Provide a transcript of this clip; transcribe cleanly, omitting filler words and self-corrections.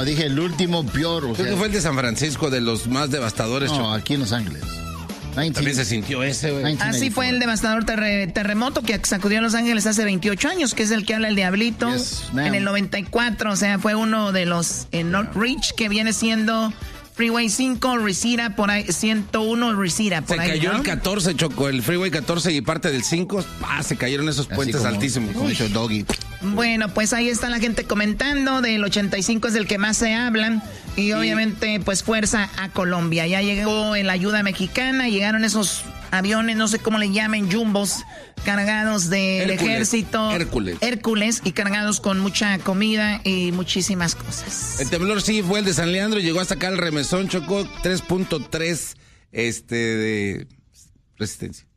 dije, el último peor. Creo que fue el de San Francisco, de los más devastadores. No, aquí en Los Ángeles. También se sintió ese, güey. Así fue el devastador terremoto que sacudió a Los Ángeles hace 28 años, que es el que habla el Diablito. Yes, en el 94, o sea, fue uno de los en Northridge, que viene siendo Freeway 5, Reseda, por ahí, 101, Reseda, por ahí. Se cayó el 14, Choco, el Freeway 14 y parte del 5, se cayeron esos puentes altísimos. Como dicho Doggy. Bueno, pues ahí está la gente comentando, del 85 es el que más se hablan, y obviamente, pues fuerza a Colombia. Ya llegó la ayuda mexicana, llegaron esos aviones, no sé cómo le llamen, jumbos, cargados del ejército. Hércules, y cargados con mucha comida y muchísimas cosas. El temblor sí fue el de San Leandro, llegó hasta acá el remesón, Chocó, 3.3 de resistencia.